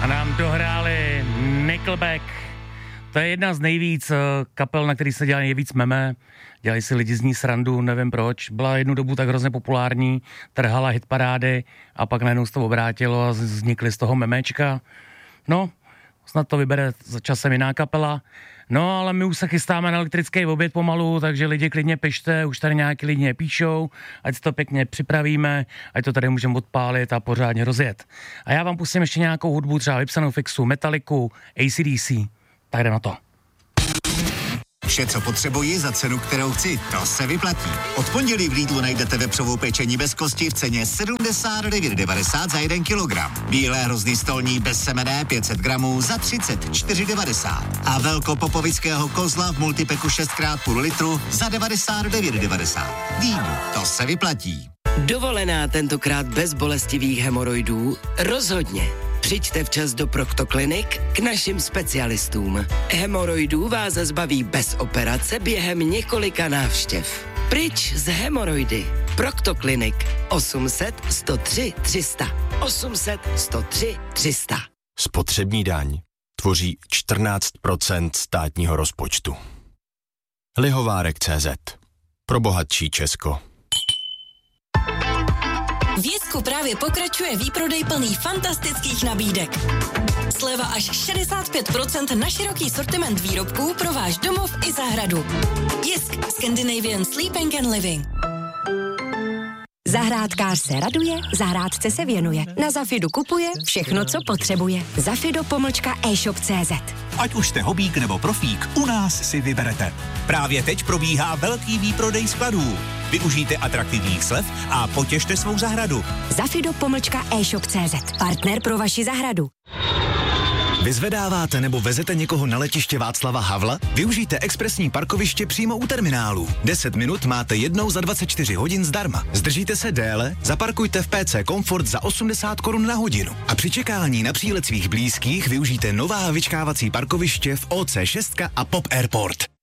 A nám dohráli Nickelback. To je jedna z nejvíc kapel, na který se dělá nejvíc meme. Dělají si lidi z ní srandu, nevím proč. Byla jednu dobu tak hrozně populární, trhala hitparády a pak najednou se to obrátilo a vznikly z toho memečka. No, snad to vybere za časem jiná kapela. No, ale my už se chystáme na elektrický oběd pomalu, takže lidi klidně pište, už tady nějaký lidi nepíšou, ať si to pěkně připravíme, ať to tady můžeme odpálit a pořádně rozjet. A já vám pustím ještě nějakou hudbu, třeba vypsanou Fixu, Metalliku, AC/DC. Tak jde na to. Vše, co potřebuji za cenu, kterou chci, to se vyplatí. Od pondělí v Lidlu najdete vepřovou pečení bez kosti v ceně 79,90 za 1 kilogram. Bílé hrozný stolní bez semene 500 gramů za 34,90. A velkopopovického kozla v multipeku 6x půl litru za 99,90. Lidl, to se vyplatí. Dovolená tentokrát bez bolestivých hemoroidů? Rozhodně. Přijďte včas do Proctoclinic k našim specialistům. Hemoroidů vás zbaví bez operace během několika návštěv. Pryč z hemoroidy. Proctoclinic 800 103 300. 800 103 300. Spotřební daň tvoří 14% státního rozpočtu. Lihovárek.cz. Pro bohatší Česko. V Jesku právě pokračuje výprodej plný fantastických nabídek. Sleva až 65% na široký sortiment výrobků pro váš domov i zahradu. Jisk, Scandinavian Sleeping and Living. Zahrádkář se raduje, zahrádce se věnuje. Na Zafidu kupuje všechno, co potřebuje. Zafido-e-shop.cz. Ať už jste hobík nebo profík, u nás si vyberete. Právě teď probíhá velký výprodej skladů. Využijte atraktivních slev a potěšte svou zahradu. Zafido-e-shop.cz. Partner pro vaši zahradu. Vyzvedáváte nebo vezete někoho na letiště Václava Havla? Využijte expresní parkoviště přímo u terminálu. 10 minut máte jednou za 24 hodin zdarma. Zdržíte se déle? Zaparkujte v PC Comfort za 80 korun na hodinu. A při čekání na přílet svých blízkých využijte nová vyčkávací parkoviště v OC6 a Pop Airport.